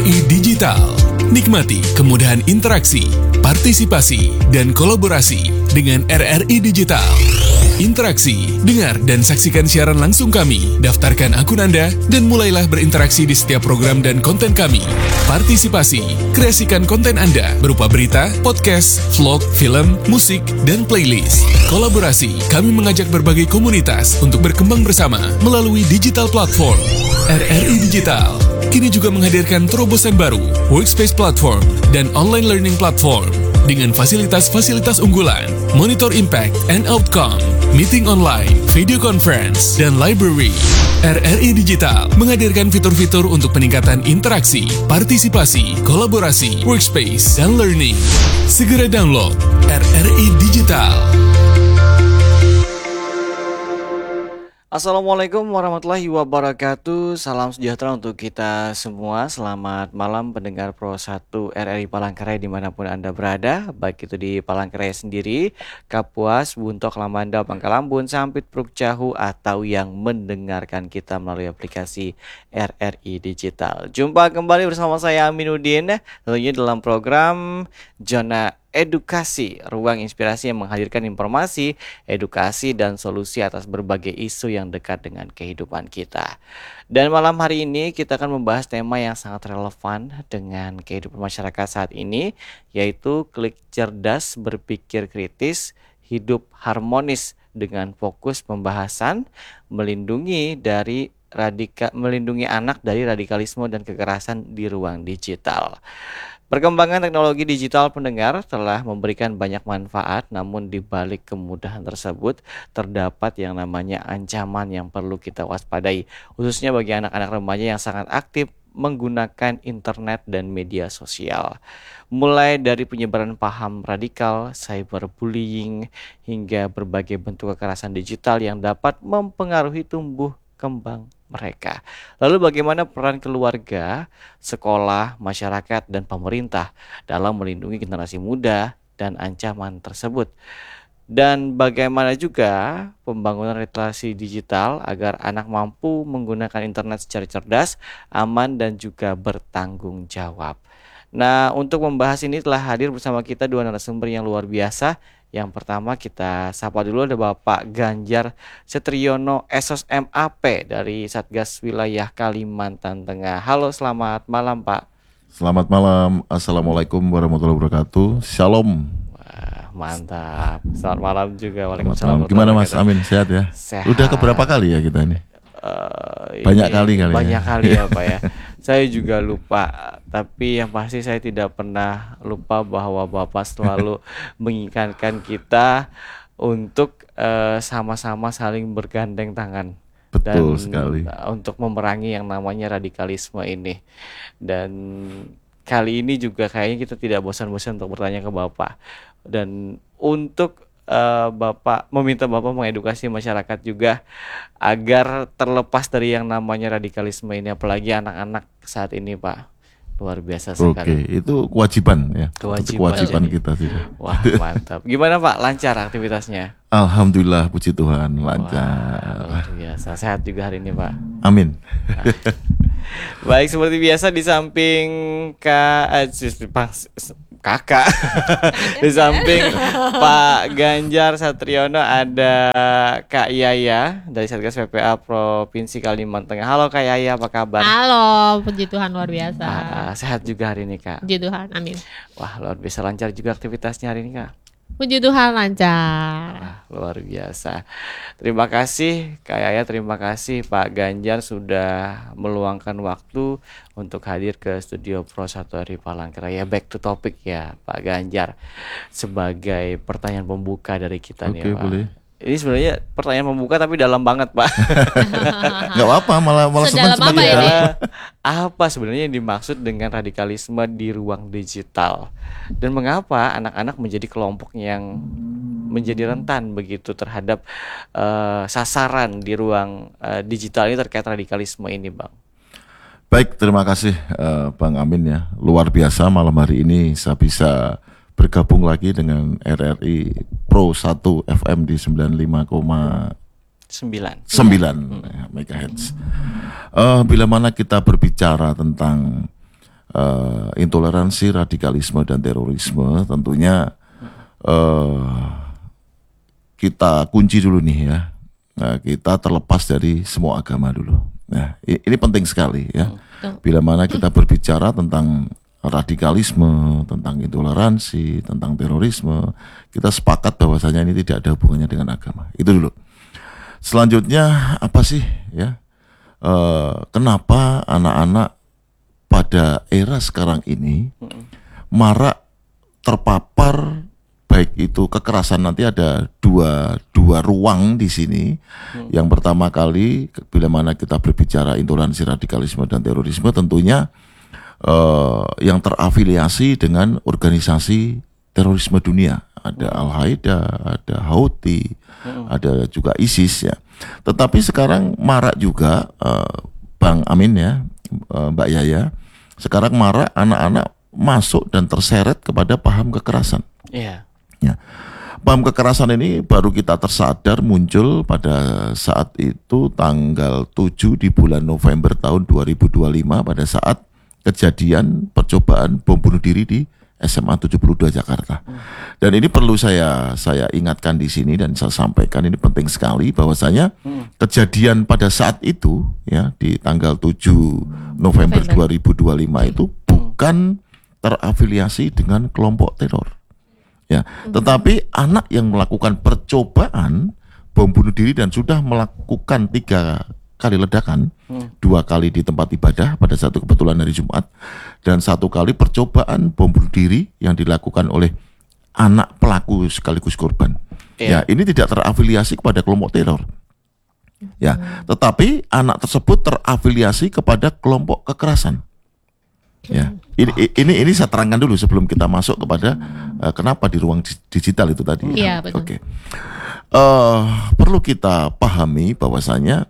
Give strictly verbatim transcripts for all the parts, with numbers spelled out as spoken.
I Digital. Nikmati kemudahan interaksi, partisipasi, dan kolaborasi dengan R R I Digital. Interaksi, dengar dan saksikan siaran langsung kami, daftarkan akun Anda, dan mulailah berinteraksi di setiap program dan konten kami. Partisipasi, kreasikan konten Anda berupa berita, podcast, vlog, film, musik, dan playlist. Kolaborasi, kami mengajak berbagai komunitas untuk berkembang bersama melalui digital platform. R R I Digital kini juga menghadirkan terobosan baru, workspace platform, dan online learning platform dengan fasilitas-fasilitas unggulan, monitor impact and outcome, meeting online, video conference, dan library. R R I Digital menghadirkan fitur-fitur untuk peningkatan interaksi, partisipasi, kolaborasi, workspace, dan learning. Segera download R R I Digital. Assalamualaikum warahmatullahi wabarakatuh. Salam sejahtera untuk kita semua. Selamat malam pendengar Pro satu R R I Palangkaraya dimanapun Anda berada, baik itu di Palangkaraya sendiri, Kapuas, Buntok, Lamanda, Pangkalambun, Sampit, Pruk, Cahu, atau yang mendengarkan kita melalui aplikasi R R I Digital. Jumpa kembali bersama saya Aminuddin, tentunya dalam program Zona Edukasi, ruang inspirasi yang menghadirkan informasi, edukasi, dan solusi atas berbagai isu yang dekat dengan kehidupan kita. Dan malam hari ini kita akan membahas tema yang sangat relevan dengan kehidupan masyarakat saat ini, yaitu klik cerdas, berpikir kritis, hidup harmonis, dengan fokus pembahasan melindungi dari radika, melindungi anak dari radikalisme dan kekerasan di ruang digital. Perkembangan teknologi digital pendengar telah memberikan banyak manfaat, namun di balik kemudahan tersebut terdapat yang namanya ancaman yang perlu kita waspadai, khususnya bagi anak-anak remaja yang sangat aktif menggunakan internet dan media sosial. Mulai dari penyebaran paham radikal, cyberbullying, hingga berbagai bentuk kekerasan digital yang dapat mempengaruhi tumbuh kembang mereka. Lalu bagaimana peran keluarga, sekolah, masyarakat, dan pemerintah dalam melindungi generasi muda dan ancaman tersebut? Dan bagaimana juga pembangunan literasi digital agar anak mampu menggunakan internet secara cerdas, aman, dan juga bertanggung jawab. Nah, untuk membahas ini telah hadir bersama kita dua narasumber yang luar biasa. Yang pertama kita sapa dulu, ada Bapak Ganjar Setriono, S O S M A P dari Satgas Wilayah Kalimantan Tengah. Halo, selamat malam Pak. Selamat malam, Assalamualaikum warahmatullahi wabarakatuh. Shalom. Wah, mantap. Selamat malam juga. Waalaikumsalam. Gimana Mas Amin, sehat ya? Sehat. Udah keberapa kali ya kita ini? Uh, banyak ini kali kali banyak ya. kali ya Pak ya. Saya juga lupa, tapi yang pasti saya tidak pernah lupa bahwa Bapak selalu mengingatkan kita untuk uh, sama-sama saling bergandeng tangan. Betul dan sekali. Uh, untuk memerangi yang namanya radikalisme ini. Dan kali ini juga kayaknya kita tidak bosan-bosan untuk bertanya ke Bapak. Dan untuk Uh, Bapak meminta Bapak mengedukasi masyarakat juga agar terlepas dari yang namanya radikalisme ini, apalagi anak-anak saat ini Pak. Luar biasa sekali. Oke, itu kewajiban ya. Kewajiban, kewajiban jadi. kita sih. Wah, mantap. Gimana Pak? Lancar aktivitasnya? Alhamdulillah, puji Tuhan, lancar. Wah, luar biasa. Sehat juga hari ini Pak. Amin. Nah. Baik, seperti biasa di samping Kak Kakak di samping Pak Ganjar Satriono ada Kak Yaya dari Satgas P P A Provinsi Kalimantan Tengah. Halo Kak Yaya, apa kabar? Halo, puji Tuhan luar biasa. Ah, sehat juga hari ini Kak. Puji Tuhan, amin. Wah, luar biasa, lancar juga aktivitasnya hari ini Kak. Puji Tuhan lancar. Wah, luar biasa. Terima kasih Kak Yaya, terima kasih Pak Ganjar sudah meluangkan waktu untuk hadir ke studio Pro satu R R I Palangkaraya. Back to topic ya Pak Ganjar, sebagai pertanyaan pembuka dari kita. Oke, nih Pak. boleh. Ini sebenarnya pertanyaan pembuka tapi dalam banget Pak. Gak apa-apa, malah malah Sedalam senang apa ini? Apa sebenarnya yang dimaksud dengan radikalisme di ruang digital? Dan mengapa anak-anak menjadi kelompok yang menjadi rentan begitu terhadap uh, sasaran di ruang uh, digital ini terkait radikalisme ini Bang? Baik, terima kasih uh, Bang Amin ya. Luar biasa malam hari ini saya bisa bergabung lagi dengan R R I Pro satu F M di sembilan puluh lima koma sembilan megahertz. Uh, bila mana kita berbicara tentang uh, intoleransi, radikalisme dan terorisme, tentunya uh, kita kunci dulu nih ya. Nah, kita terlepas dari semua agama dulu. Nah, ini penting sekali ya. Bila mana kita berbicara tentang radikalisme, tentang intoleransi, tentang terorisme, kita sepakat bahwasanya ini tidak ada hubungannya dengan agama. Itu dulu. Selanjutnya apa sih ya? E, kenapa anak-anak pada era sekarang ini marak terpapar, baik itu kekerasan, nanti ada dua dua ruang di sini. Hmm. Yang pertama kali bila mana kita berbicara intoleransi, radikalisme dan terorisme, tentunya uh, yang terafiliasi dengan organisasi terorisme dunia. Ada hmm. Al-Qaeda, ada Houthi, hmm. ada juga ISIS ya. Tetapi sekarang marak juga uh, Bang Amin ya, uh, Mbak Yaya, sekarang marak anak-anak masuk dan terseret kepada paham kekerasan. Iya. Ya. Paham kekerasan ini baru kita tersadar muncul pada saat itu tanggal tujuh di bulan November tahun dua ribu dua puluh lima pada saat kejadian percobaan bom bunuh diri di S M A tujuh puluh dua Jakarta. Hmm. Dan ini perlu saya saya ingatkan di sini dan saya sampaikan, ini penting sekali bahwasanya hmm. kejadian pada saat itu ya di tanggal tujuh November, November. dua ribu dua puluh lima itu bukan terafiliasi dengan kelompok teror. Ya, tetapi anak yang melakukan percobaan bom bunuh diri dan sudah melakukan tiga kali ledakan, hmm. dua kali di tempat ibadah pada satu kebetulan hari Jumat, dan satu kali percobaan bom bunuh diri yang dilakukan oleh anak pelaku sekaligus korban. Yeah. Ya, ini tidak terafiliasi kepada kelompok teror. Ya, hmm. tetapi anak tersebut terafiliasi kepada kelompok kekerasan. Ya, ini, ini ini saya terangkan dulu sebelum kita masuk kepada uh, kenapa di ruang digital itu tadi. Iya, betul. Oke, uh, perlu kita pahami bahwasanya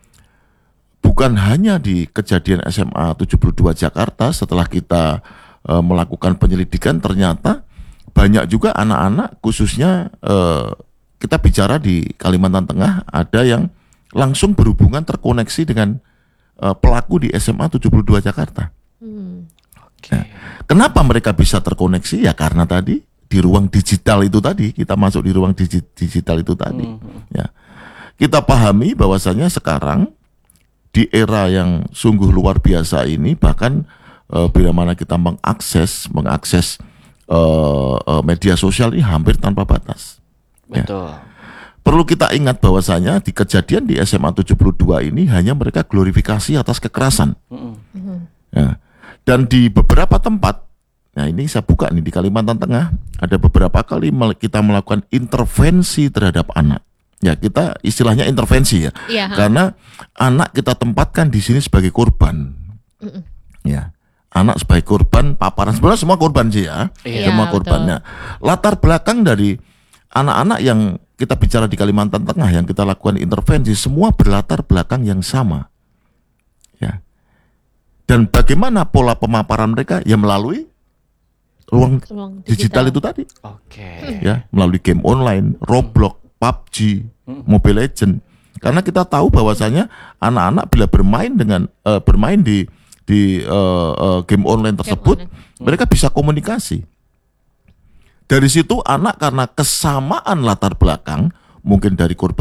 bukan hanya di kejadian S M A tujuh puluh dua Jakarta, setelah kita uh, melakukan penyelidikan ternyata banyak juga anak-anak, khususnya uh, kita bicara di Kalimantan Tengah, ada yang langsung berhubungan terkoneksi dengan uh, pelaku di S M A tujuh puluh dua Jakarta. Hmm. Okay. Nah, kenapa mereka bisa terkoneksi? Ya karena tadi di ruang digital itu tadi, kita masuk di ruang digi- digital itu tadi. Hmm. Ya, kita pahami bahwasanya sekarang di era yang sungguh luar biasa ini, bahkan uh, bila mana kita mengakses mengakses uh, uh, media sosial ini hampir tanpa batas. Betul. Ya. Perlu kita ingat bahwasanya di kejadian di S M A tujuh puluh dua ini hanya mereka glorifikasi atas kekerasan. Hmm. Ya. Dan di beberapa tempat, nah ini saya buka nih di Kalimantan Tengah, ada beberapa kali kita melakukan intervensi terhadap anak. Ya, kita istilahnya intervensi ya, ya karena anak kita tempatkan di sini sebagai korban. Mm-mm. Ya, anak sebagai korban paparan, sebenarnya semua korban sih ya, ya semua korbannya. Betul. Latar belakang dari anak-anak yang kita bicara di Kalimantan Tengah yang kita lakukan intervensi, semua berlatar belakang yang sama. Ya. Dan bagaimana pola pemaparan mereka? Ya melalui ruang, ruang digital. digital itu tadi. Oke. Okay. Ya, melalui game online, Roblox, P U B G, hmm. Mobile Legends. Karena kita tahu bahwasanya anak-anak bila bermain dengan uh, bermain di di uh, uh, game online tersebut, game online. mereka bisa komunikasi. Dari situ anak karena kesamaan latar belakang, mungkin dari korban